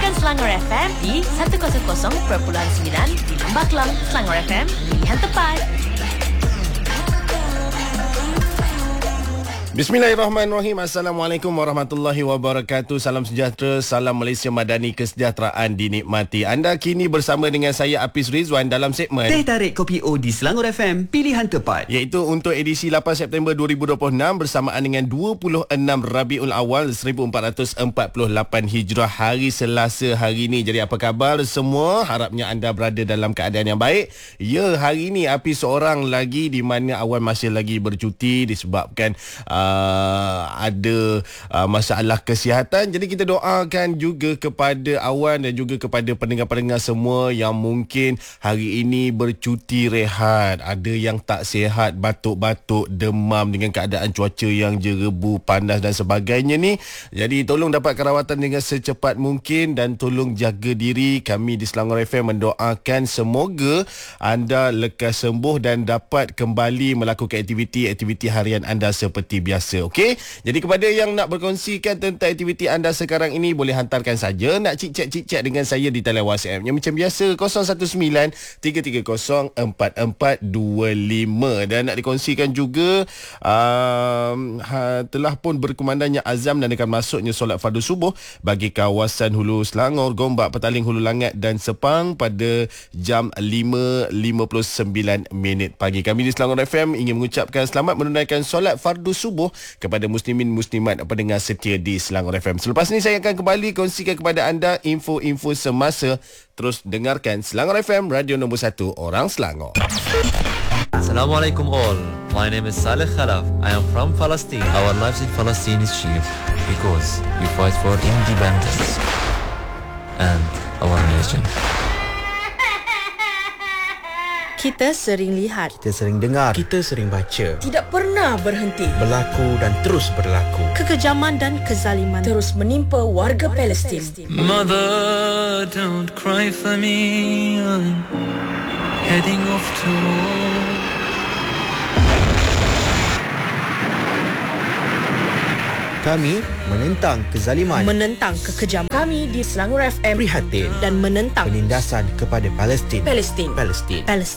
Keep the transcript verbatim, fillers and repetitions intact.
Dengarkan Selangor F M di seratus perpuluhan sembilan di Lembah Kelang. Selangor F M, pilihan tepat. Bismillahirrahmanirrahim. Assalamualaikum warahmatullahi wabarakatuh. Salam sejahtera, salam Malaysia Madani, kesejahteraan dinikmati. Anda kini bersama dengan saya Hafiz Rizwan dalam segmen Teh Tarik Kopi O di Selangor F M, pilihan tepat. Iaitu untuk edisi lapan September dua ribu dua puluh enam bersamaan dengan dua puluh enam Rabiul Awal seribu empat ratus empat puluh lapan Hijrah, hari Selasa hari ini. Jadi apa khabar semua? Harapnya anda berada dalam keadaan yang baik. Ya, hari ini Hafiz seorang lagi di mana Awan masih lagi bercuti disebabkan uh, Uh, ada uh, masalah kesihatan. Jadi kita doakan juga kepada Awan dan juga kepada pendengar-pendengar semua yang mungkin hari ini bercuti rehat. Ada yang tak sihat, batuk-batuk, demam dengan keadaan cuaca yang jerebu, panas dan sebagainya ni. Jadi tolong dapatkan rawatan dengan secepat mungkin dan tolong jaga diri. Kami di Selangor F M mendoakan semoga anda lekas sembuh dan dapat kembali melakukan aktiviti-aktiviti harian anda seperti biasa. Okey, jadi kepada yang nak berkongsikan tentang aktiviti anda sekarang ini, boleh hantarkan saja. Nak cik-cik-cik dengan saya di talian WhatsApp yang macam biasa kosong satu sembilan tiga tiga kosong empat empat dua lima. Dan nak dikongsikan juga um, ha, telah pun berkumandangnya azam dan akan masuknya solat fardu subuh bagi kawasan Hulu Selangor, Gombak, Petaling, Hulu Langat dan Sepang pada jam lima lima puluh sembilan minit pagi. Kami di Selangor F M ingin mengucapkan selamat menunaikan solat fardu subuh kepada muslimin muslimat pendengar setia di Selangor F M. Selepas ini saya akan kembali kongsikan kepada anda info-info semasa. Terus dengarkan Selangor F M, radio nombor satu orang Selangor. Assalamualaikum all. My name is Saleh Khalaf. I am from Palestine. Our lives in Palestine is cheap because we fight for independence and our nation. Kita sering lihat, kita sering dengar, kita sering baca, tidak pernah berhenti, berlaku dan terus berlaku. Kekejaman dan kezaliman terus menimpa warga Palestin. Mother, don't cry for me. I'm heading off to war. Kami menentang kezaliman, menentang kekejaman. Kami di Selangor F M prihatin dan menentang penindasan kepada Palestin. Palestin. Palestin. Palestin.